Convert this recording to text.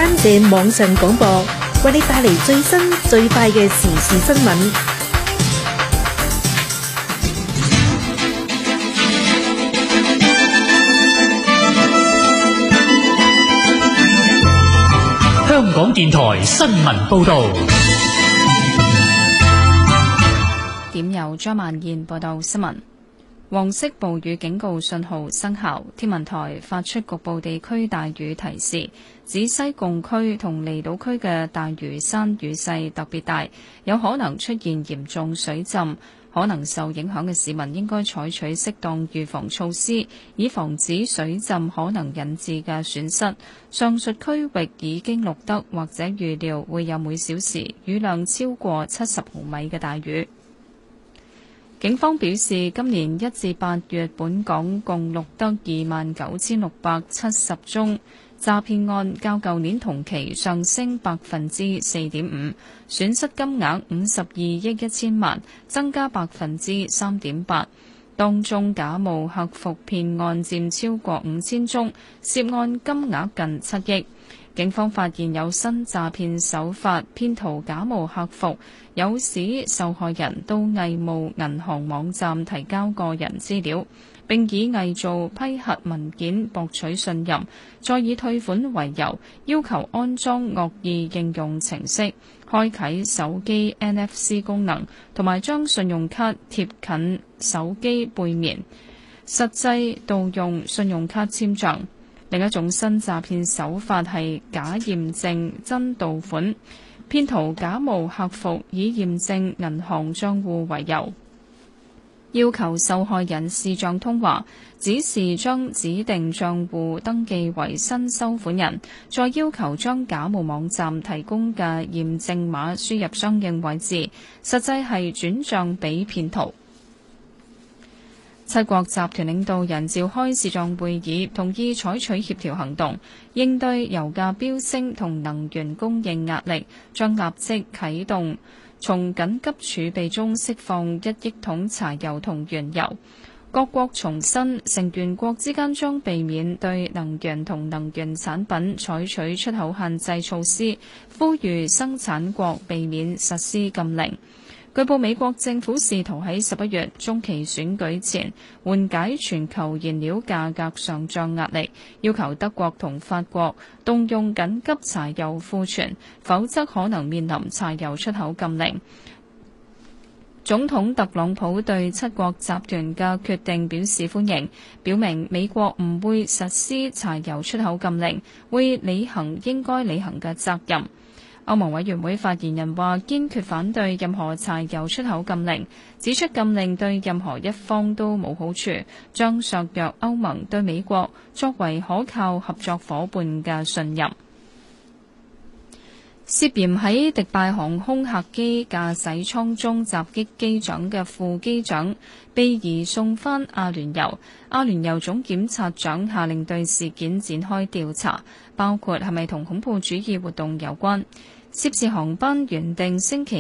間嘅網上廣播，為你帶嚟最新最快嘅時事新聞。 香港電台新聞報道。 點由張曼燕報道新聞。黃色暴雨警告信號生效，天文台發出局部地區大雨提示，指西貢區同離島區嘅大嶼山雨勢特別大，有可能出現嚴重水浸，可能受影響嘅市民應該採取適當預防措施，以防止水浸可能引致嘅損失。上述區域已經錄得或者預料會有每小時雨量超過70毫米嘅大雨。警方表示，今年1至8月，本港共錄得29,670宗詐騙案，較舊年同期上升4.5%，損失金額52億1,000萬，增加3.8%。當中假冒客服騙案佔超過5000宗，涉案金額近7億。警方發現有新詐騙手法，騙徒假冒客服，誘使受害人到偽冒銀行網站提交個人資料，並以偽造批核文件博取信任，再以退款為由，要求安裝惡意應用程式，開啟手機 NFC 功能，同埋將信用卡貼近手機背面，實際盜用信用卡簽賬。另一種新詐騙手法係假驗證真盜款，騙徒假冒客服以驗證銀行帳戶為由，要求受害人視像通話，指示將指定帳戶登記為新收款人，再要求將假冒網站提供嘅驗證碼輸入相應位置，實際係轉帳俾騙徒。七國集團領導人召開視像會議，同意採取協調行動，應對油價飆升同能源供應壓力，將立即啟動從緊急儲備中釋放1億桶柴油同原油。各國重申，成員國之間將避免對能源同能源產品採取出口限制措施，呼籲生產國避免實施禁令。據報，美國政府試圖喺11月中期選舉前緩解全球燃料價格上漲壓力，要求德國同法國動用緊急柴油庫存，否則可能面臨柴油出口禁令。總統特朗普對七國集團嘅決定表示歡迎，表明美國唔會實施柴油出口禁令，會履行應該履行嘅責任。歐盟委員會發言人話堅決反對任何柴油出口禁令，指出禁令對任何一方都冇好處，將削弱歐盟對美國作為可靠合作夥伴嘅信任。涉嫌喺迪拜航空客機駕駛艙中襲擊機長嘅副機長被移送返阿聯酋。阿聯酋總檢察長下令對事件展開調查，包括係咪同恐怖主義活動有關。涉事航班原定星期